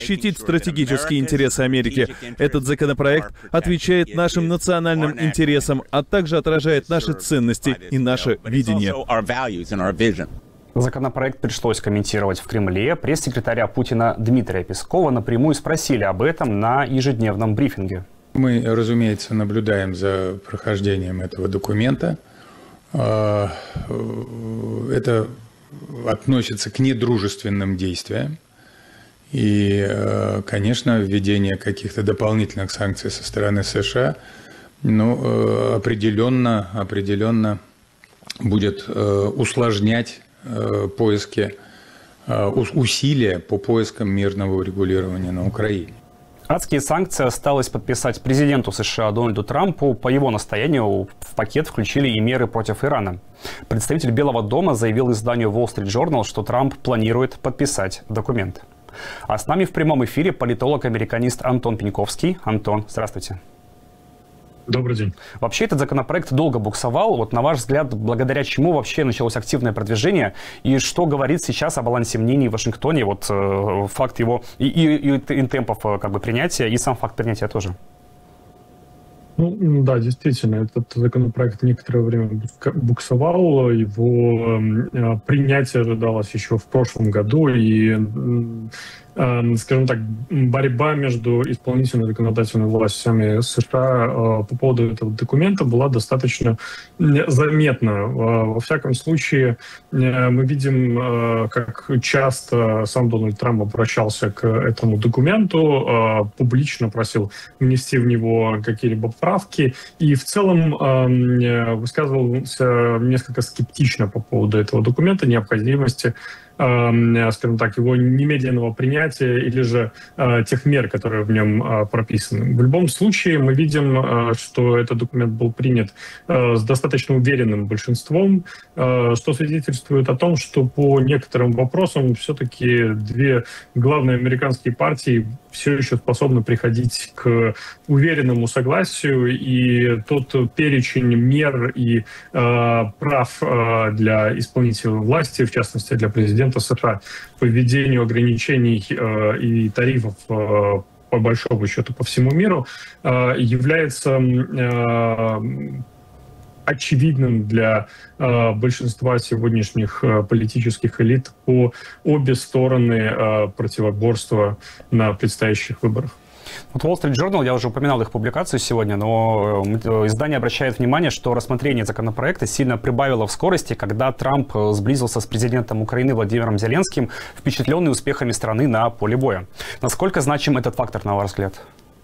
защитить стратегические интересы Америки. Этот законопроект отвечает нашим национальным интересам, а также отражает наши ценности и наше видение. Законопроект пришлось комментировать в Кремле. Пресс-секретаря Путина Дмитрия Пескова напрямую спросили об этом на ежедневном брифинге. Мы, разумеется, наблюдаем за прохождением этого документа. Это относится к недружественным действиям. И, конечно, введение каких-то дополнительных санкций со стороны США, определенно будет усложнять усилия по поискам мирного урегулирования на Украине. Адские санкции осталось подписать президенту США Дональду Трампу. По его настоянию в пакет включили и меры против Ирана. Представитель Белого дома заявил изданию Wall Street Journal, что Трамп планирует подписать документ. А с нами в прямом эфире политолог-американист Антон Пеньковский. Антон, здравствуйте. Добрый день. Вообще этот законопроект долго буксовал. Вот на ваш взгляд, благодаря чему вообще началось активное продвижение? И что говорит сейчас о балансе мнений в Вашингтоне? Вот факт его и темпов как бы принятия, и сам факт принятия тоже. Ну, да, действительно, этот законопроект некоторое время буксовал, его принятие ожидалось еще в прошлом году, и, скажем так, борьба между исполнительной и законодательной властями США по поводу этого документа была достаточно заметна. Во всяком случае, мы видим, как часто сам Дональд Трамп обращался к этому документу, публично просил внести в него какие-либо правки, и в целом высказывался несколько скептично по поводу этого документа, необходимости, скажем так, его немедленного принятия или же тех мер, которые в нем прописаны. В любом случае мы видим, что этот документ был принят с достаточно уверенным большинством, что свидетельствует о том, что по некоторым вопросам все-таки две главные американские партии все еще способны приходить к уверенному согласию, и тот перечень мер и прав для исполнительной власти, в частности для президента США, по введению ограничений и тарифов по большому счету по всему миру, является очевидным для большинства сегодняшних политических элит по обе стороны противоборства на предстоящих выборах. Вот Wall Street Journal, я уже упоминал их публикацию сегодня, но издание обращает внимание, что рассмотрение законопроекта сильно прибавило в скорости, когда Трамп сблизился с президентом Украины Владимиром Зеленским, впечатленный успехами страны на поле боя. Насколько значим этот фактор, на ваш взгляд?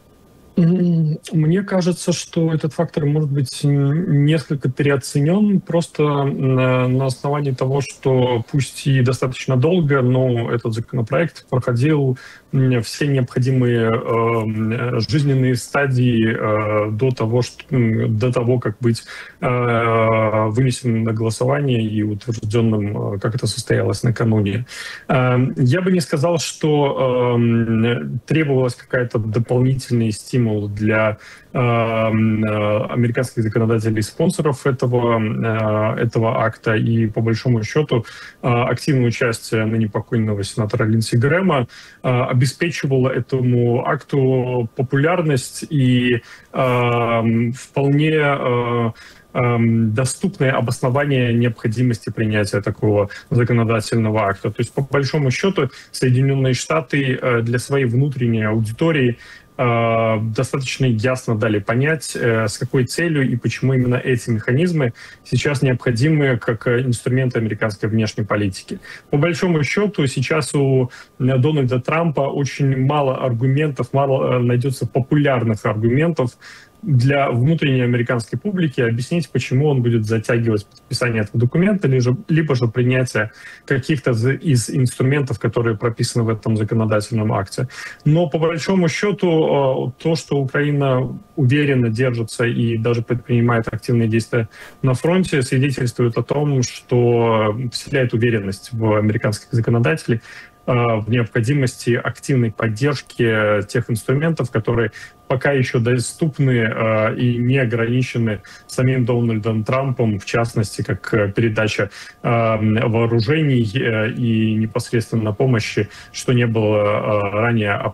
Мне кажется, что этот фактор может быть несколько переоценен просто на основании того, что пусть и достаточно долго, но этот законопроект проходил все необходимые жизненные стадии до того, как быть вынесенным на голосование и утвержденным, как это состоялось накануне. Я бы не сказал, что требовалась какая-то дополнительный стимул для американских законодателей и спонсоров этого акта, и по большому счету активное участие ныне покойного сенатора Линдси Грэма обеспечивало этому акту популярность и вполне доступное обоснование необходимости принятия такого законодательного акта. То есть, по большому счету, Соединенные Штаты для своей внутренней аудитории достаточно ясно дали понять, с какой целью и почему именно эти механизмы сейчас необходимы как инструменты американской внешней политики. По большому счету, сейчас у Дональда Трампа очень мало аргументов, мало найдется популярных аргументов для внутренней американской публики объяснить, почему он будет затягивать подписание этого документа, либо же принятие каких-то из инструментов, которые прописаны в этом законодательном акте. Но по большому счету то, что Украина уверенно держится и даже предпринимает активные действия на фронте, свидетельствует о том, что вселяет уверенность в американских законодателей в необходимости активной поддержки тех инструментов, которые пока еще доступны и не ограничены самим Дональдом Трампом, в частности, как передача вооружений и непосредственно помощи, что не было ранее